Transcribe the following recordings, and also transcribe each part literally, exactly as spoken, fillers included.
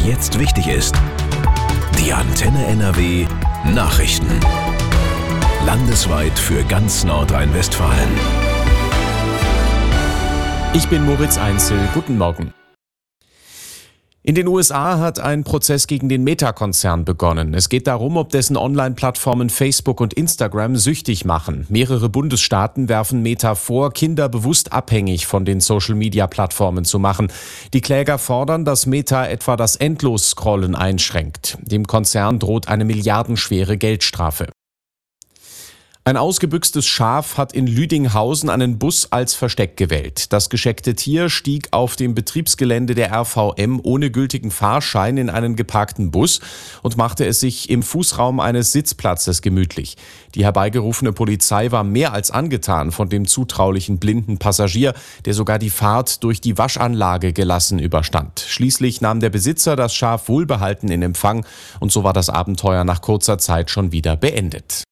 was jetzt wichtig ist. Die Antenne N R W Nachrichten. Landesweit für ganz Nordrhein-Westfalen. Ich bin Moritz Einzel. Guten Morgen. In den U S A hat ein Prozess gegen den Meta-Konzern begonnen. Es geht darum, ob dessen Online-Plattformen Facebook und Instagram süchtig machen. Mehrere Bundesstaaten werfen Meta vor, Kinder bewusst abhängig von den Social-Media-Plattformen zu machen. Die Kläger fordern, dass Meta etwa das Endlos-Scrollen einschränkt. Dem Konzern droht eine milliardenschwere Geldstrafe. Ein ausgebüxtes Schaf hat in Lüdinghausen einen Bus als Versteck gewählt. Das gescheckte Tier stieg auf dem Betriebsgelände der R V M ohne gültigen Fahrschein in einen geparkten Bus und machte es sich im Fußraum eines Sitzplatzes gemütlich. Die herbeigerufene Polizei war mehr als angetan von dem zutraulichen blinden Passagier, der sogar die Fahrt durch die Waschanlage gelassen überstand. Schließlich nahm der Besitzer das Schaf wohlbehalten in Empfang und so war das Abenteuer nach kurzer Zeit schon wieder beendet.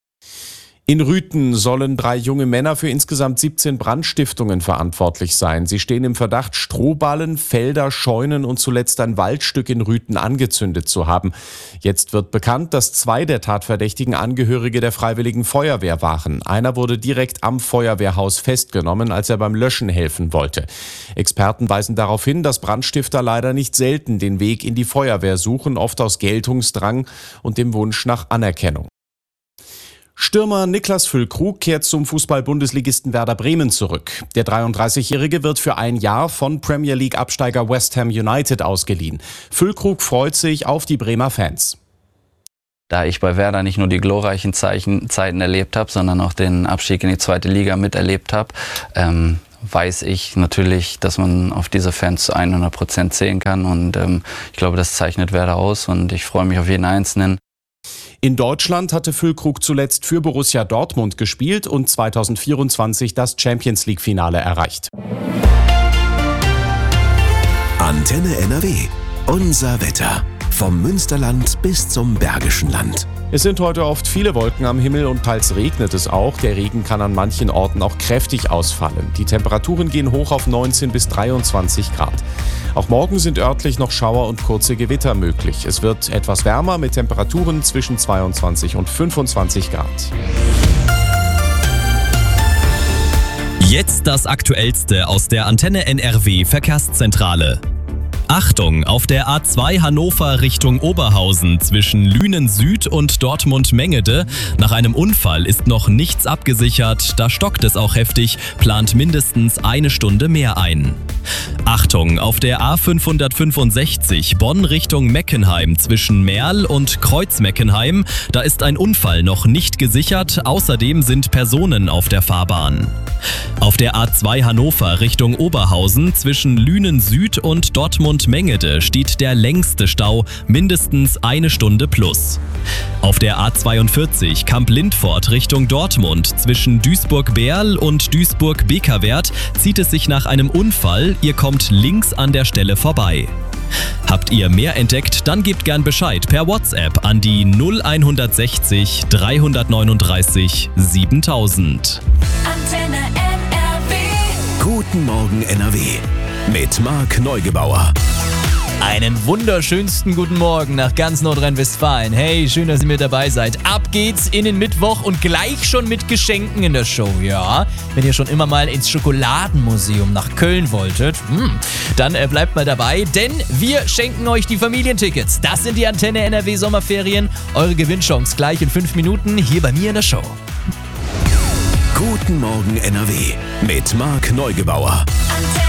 In Rüthen sollen drei junge Männer für insgesamt siebzehn Brandstiftungen verantwortlich sein. Sie stehen im Verdacht, Strohballen, Felder, Scheunen und zuletzt ein Waldstück in Rüthen angezündet zu haben. Jetzt wird bekannt, dass zwei der Tatverdächtigen Angehörige der Freiwilligen Feuerwehr waren. Einer wurde direkt am Feuerwehrhaus festgenommen, als er beim Löschen helfen wollte. Experten weisen darauf hin, dass Brandstifter leider nicht selten den Weg in die Feuerwehr suchen, oft aus Geltungsdrang und dem Wunsch nach Anerkennung. Stürmer Niklas Füllkrug kehrt zum Fußball-Bundesligisten Werder Bremen zurück. Der dreiunddreißigjährige wird für ein Jahr von Premier League-Absteiger West Ham United ausgeliehen. Füllkrug freut sich auf die Bremer Fans. Da ich bei Werder nicht nur die glorreichen Zeichen, Zeiten erlebt habe, sondern auch den Abstieg in die zweite Liga miterlebt habe, ähm, weiß ich natürlich, dass man auf diese Fans zu hundert Prozent zählen kann. Und ähm, ich glaube, das zeichnet Werder aus und ich freue mich auf jeden Einzelnen. In Deutschland hatte Füllkrug zuletzt für Borussia Dortmund gespielt und zweitausendvierundzwanzig das Champions-League-Finale erreicht. Antenne N R W. Unser Wetter. Vom Münsterland bis zum Bergischen Land. Es sind heute oft viele Wolken am Himmel und teils regnet es auch. Der Regen kann an manchen Orten auch kräftig ausfallen. Die Temperaturen gehen hoch auf neunzehn bis dreiundzwanzig Grad. Auch morgen sind örtlich noch Schauer und kurze Gewitter möglich. Es wird etwas wärmer mit Temperaturen zwischen zweiundzwanzig und fünfundzwanzig Grad. Jetzt das Aktuellste aus der Antenne N R W Verkehrszentrale. Achtung, auf der A zwei Hannover Richtung Oberhausen zwischen Lünen Süd und Dortmund-Mengede. Nach einem Unfall ist noch nichts abgesichert, da stockt es auch heftig, plant mindestens eine Stunde mehr ein. Achtung, auf der A fünfhundertfünfundsechzig Bonn Richtung Meckenheim zwischen Merl und Kreuz-Meckenheim. Da ist ein Unfall noch nicht gesichert, außerdem sind Personen auf der Fahrbahn. Auf der A zwei Hannover Richtung Oberhausen zwischen Lünen Süd und Dortmund-Mengede steht der längste Stau, mindestens eine Stunde plus. Auf der A zweiundvierzig Kamp-Lindfort Richtung Dortmund zwischen Duisburg-Berl und Duisburg-Bekerwert zieht es sich nach einem Unfall, ihr kommt links an der Stelle vorbei. Habt ihr mehr entdeckt, dann gebt gern Bescheid per WhatsApp an die null hundertsechzig dreihundertneununddreißig siebentausend. Antenne N R W. Guten Morgen N R W. Mit Marc Neugebauer. Einen wunderschönsten guten Morgen nach ganz Nordrhein-Westfalen. Hey, schön, dass ihr mit dabei seid. Ab geht's in den Mittwoch und gleich schon mit Geschenken in der Show, ja. Wenn ihr schon immer mal ins Schokoladenmuseum nach Köln wolltet, hm, dann äh, bleibt mal dabei, denn wir schenken euch die Familientickets. Das sind die Antenne N R W Sommerferien. Eure Gewinnchance gleich in fünf Minuten hier bei mir in der Show. Guten Morgen N R W mit Marc Neugebauer. Antenne